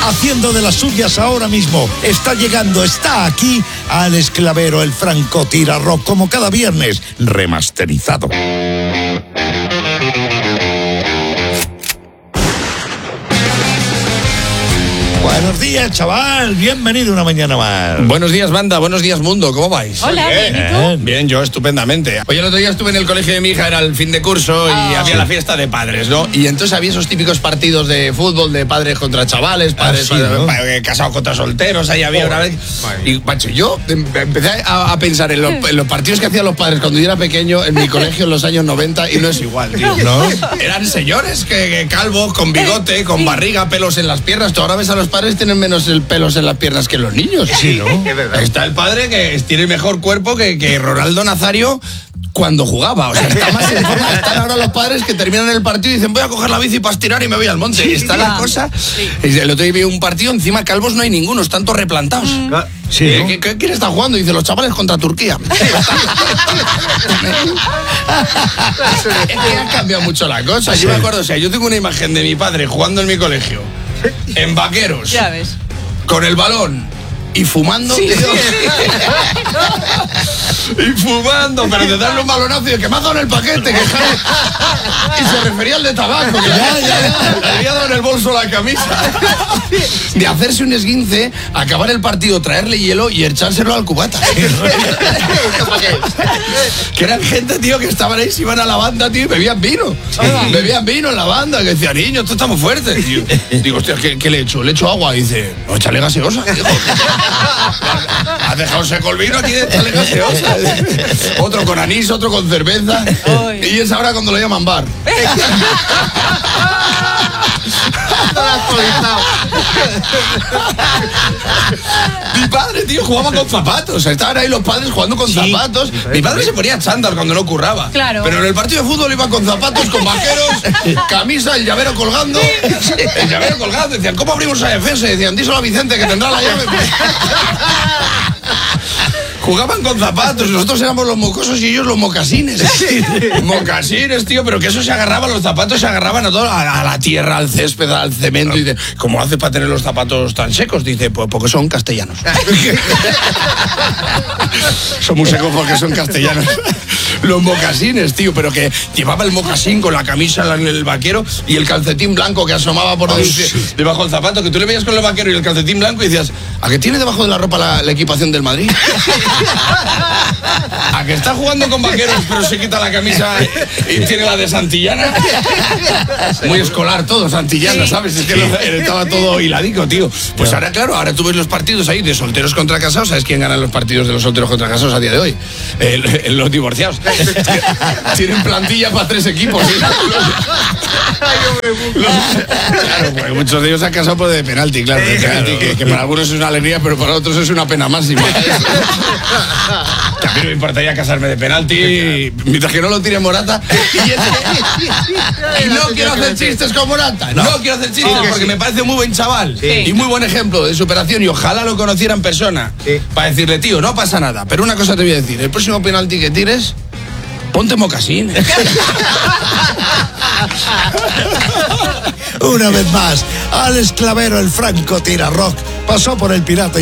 haciendo de las suyas ahora mismo. Está llegando, está aquí Alex Clavero, el francotirador, como cada viernes, remasterizado. Buenos días, chaval. Bienvenido una mañana más. Buenos días, banda. Buenos días, mundo. ¿Cómo vais? Hola, bien. ¿y tú? Bien, yo estupendamente. Oye, el otro día estuve en el colegio de mi hija, era el fin de curso y había la fiesta de padres, ¿no? Y entonces había esos típicos partidos de fútbol de padres contra chavales, padres casados contra solteros. Ahí había una vez. Y, macho, yo empecé a pensar en los partidos que hacían los padres cuando yo era pequeño en mi colegio en los años 90 y no es igual, tío. ¿No? Eran señores que calvos, con bigote, con barriga, pelos en las piernas. Tú ahora ves a los padres tienen menos pelos en las piernas que los niños. Sí, ¿no? Está el padre que tiene mejor cuerpo que Ronaldo Nazario cuando jugaba. O sea, está más en forma. Están ahora los padres que terminan el partido y dicen voy a coger la bici para estirar y me voy al monte. Y está la cosa. Sí. El otro día vi un partido, encima calvos no hay ninguno, están todos replantados. Sí, ¿no? ¿Quién está jugando? Dice los chavales contra Turquía. Es que ha cambiado mucho la cosa. Yo me acuerdo, o sea, yo tengo una imagen de mi padre jugando en mi colegio, en vaqueros. Ya ves. Con el balón y fumando, tío. Y fumando, pero de darle un balonazo y de que me ha dado en el paquete, y se refería al de tabaco, que le había dado en el bolso la camisa. De hacerse un esguince, acabar el partido, traerle hielo y echárselo al cubata. Que eran gente, tío, que estaban ahí, se iban a la banda, tío, y bebían vino. Bebían vino en la banda, que decía, niño, esto está muy fuerte, tío. Digo, hostia, ¿qué le echo? Le echo agua. Y dice, no, échale gaseosa. Has dejado seco el vino, aquí échale gaseosa. Otro con anís, otro con cerveza. Y es ahora cuando lo llaman bar. Mi padre, tío, jugaba con zapatos. O sea, estaban ahí los padres jugando con zapatos. Mi padre se ponía chándal cuando no curraba. Claro. Pero en el partido de fútbol iba con zapatos, con vaqueros, camisa, el llavero colgando. El llavero colgando. Decían, ¿cómo abrimos esa defensa? Decían, díselo a Vicente que tendrá la llave. Jugaban con zapatos, nosotros éramos los mocosos y ellos los mocasines. Mocasines, tío, pero que eso se agarraban, los zapatos se agarraban a todo, a la tierra, al césped, al cemento. Y dice, ¿cómo hace para tener los zapatos tan secos? Dice, pues porque son castellanos. Son muy secos porque son castellanos. Los mocasines, tío, pero que llevaba el mocasín con la camisa en el vaquero y el calcetín blanco que asomaba por debajo del zapato, que tú le veías con el vaquero y el calcetín blanco y decías, ¿a qué tiene debajo de la ropa la equipación del Madrid? ¿A que está jugando con vaqueros pero se quita la camisa y tiene la de Santillana? Muy escolar todo, Santillana, ¿sabes? Es que estaba todo hiladico, tío. Pues ahora, claro, ahora tú ves los partidos ahí de solteros contra casados. ¿Sabes quién gana los partidos de los solteros contra casados a día de hoy? Los divorciados. Tienen plantilla para 3 equipos. Claro, porque muchos de ellos han casado por de penalti, claro. De penalti, que para algunos es una alegría, pero para otros es una pena máxima. Que a mí no me importaría casarme de penalti mientras que no lo tire Morata. Y no quiero hacer chistes con Morata. No quiero hacer chistes porque me parece muy buen chaval y muy buen ejemplo de superación y ojalá lo conociera en persona para decirle, tío, no pasa nada, pero una cosa te voy a decir, el próximo penalti que tires, ponte mocasín. Una vez más, Alex Clavero, el francotirador, pasó por el Pirata